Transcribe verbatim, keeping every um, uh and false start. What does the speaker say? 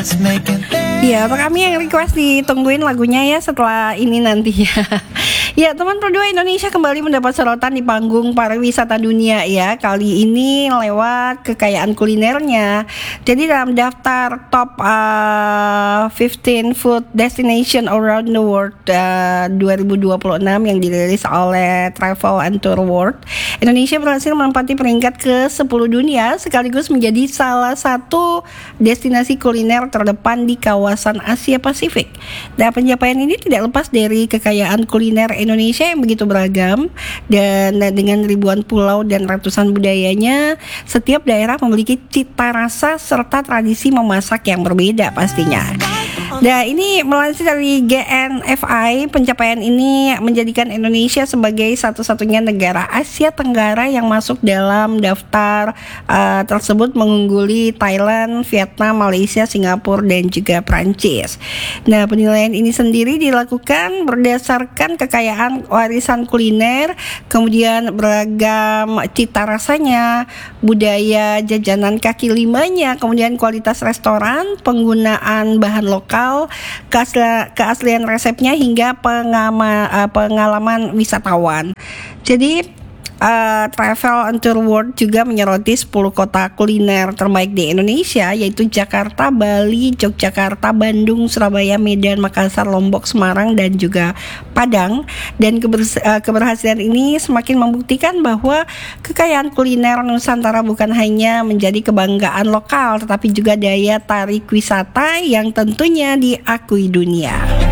Ya, untuk kami yang request ditungguin lagunya ya setelah ini nanti ya. Ya, teman Pro dua Indonesia kembali mendapat sorotan di panggung pariwisata dunia ya. Kali ini lewat kekayaan kulinernya. Jadi dalam daftar top uh, fifteen food destination around the world uh, dua ribu dua puluh enam yang dirilis oleh Travel and Tour World, Indonesia berhasil menempati peringkat ke sepuluh dunia sekaligus menjadi salah satu destinasi kuliner terdepan di kawasan Asia Pasifik. Dan pencapaian ini tidak lepas dari kekayaan kuliner Indonesia yang begitu beragam, dan dengan ribuan pulau dan ratusan budayanya, setiap daerah memiliki cita rasa serta tradisi memasak yang berbeda pastinya. Nah, ini melansir dari G N F I, pencapaian ini menjadikan Indonesia sebagai satu-satunya negara Asia Tenggara yang masuk dalam daftar uh, tersebut, mengungguli Thailand, Vietnam, Malaysia, Singapura, dan juga Prancis. Nah, penilaian ini sendiri dilakukan berdasarkan kekayaan warisan kuliner, kemudian beragam cita rasanya, budaya jajanan kaki limanya, kemudian kualitas restoran, penggunaan bahan lokal, keaslian, keaslian resepnya, hingga pengama, uh, pengalaman wisatawan. Jadi Uh, Travel and Tour World juga menyoroti sepuluh kota kuliner terbaik di Indonesia, yaitu Jakarta, Bali, Yogyakarta, Bandung, Surabaya, Medan, Makassar, Lombok, Semarang, dan juga Padang. Dan keber- uh, keberhasilan ini semakin membuktikan bahwa kekayaan kuliner Nusantara bukan hanya menjadi kebanggaan lokal, tetapi juga daya tarik wisata yang tentunya diakui dunia.